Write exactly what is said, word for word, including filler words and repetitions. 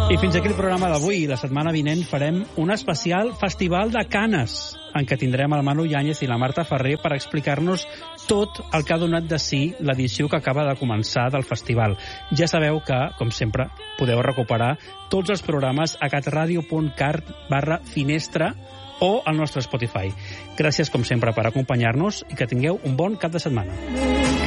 I fins aquí el programa d'avui. La setmana vinent farem un especial Festival de Canes, en què tindrem el Manu Yáñez i la Marta Ferrer per explicar-nos tot el que ha donat de si l'edició que acaba de començar del festival. Ja sabeu que, com sempre, podeu recuperar tots els programes a catradio.cat barra finestra o al nostre Spotify. Gràcies, com sempre, per acompanyar-nos i que tingueu un bon cap de setmana.